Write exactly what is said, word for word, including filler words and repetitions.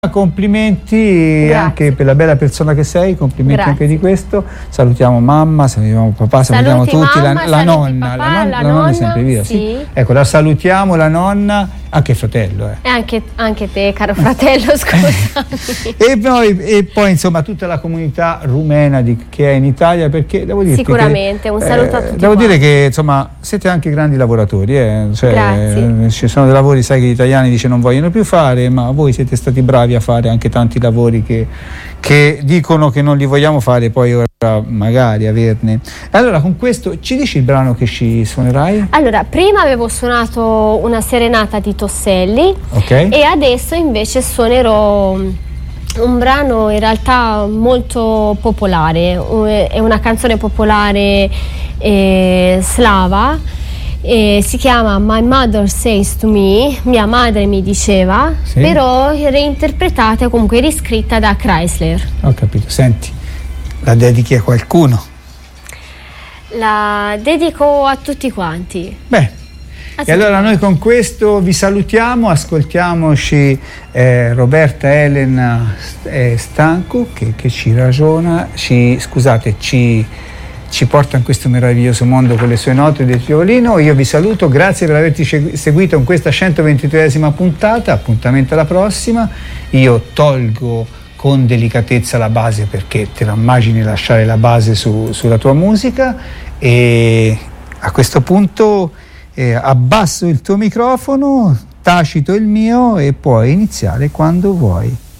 complimenti. Grazie. Anche per la bella persona che sei, complimenti. Grazie. Anche di questo. Salutiamo mamma, salutiamo papà, salutiamo saluti tutti, mamma, la, la nonna, papà, la, non, la, la nonna, nonna è sempre viva, sì. Sì. Ecco, la salutiamo, la nonna, anche il fratello. Eh. E anche, anche te, caro fratello, scusami. e, poi, e poi insomma tutta la comunità rumena di, che è in Italia, perché devo dire sicuramente, un saluto eh, a tutti. Devo qua. dire che insomma siete anche grandi lavoratori, eh. Cioè, Grazie. Ci sono dei lavori, sai, che gli italiani dice non vogliono più fare, ma voi siete stati bravi a fare anche tanti lavori che, che dicono che non li vogliamo fare, poi ora magari averne. Allora, con questo ci dici il brano che ci suonerai? Allora, prima avevo suonato una serenata di Tosselli, okay. E adesso invece suonerò un brano in realtà molto popolare, è una canzone popolare eh, slava. Eh, si chiama My Mother Says to Me, mia madre mi diceva, sì. Però reinterpretata, comunque riscritta da Chrysler. Ho capito, senti, la dedichi a qualcuno? La dedico a tutti quanti. Beh, e allora noi con questo vi salutiamo, ascoltiamoci eh, Roberta Elena eh, Stancu che, che ci ragiona, ci, scusate, ci... ci porta in questo meraviglioso mondo con le sue note del violino. Io vi saluto, grazie per averci seguito in questa centoventitreesima puntata, appuntamento alla prossima. Io tolgo con delicatezza la base perché te la immagini lasciare la base su, sulla tua musica, e a questo punto eh, abbasso il tuo microfono, tacito il mio, e puoi iniziare quando vuoi.